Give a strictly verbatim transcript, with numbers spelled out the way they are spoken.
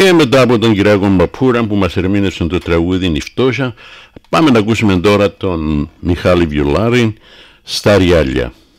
Και μετά από τον Κυριάκο Μπαπούρα που μας ερμήνευσαν το τραγούδι «Η φτώχεια», πάμε να ακούσουμε τώρα τον Μιχάλη Βιολάρη «Στα Ριάλια».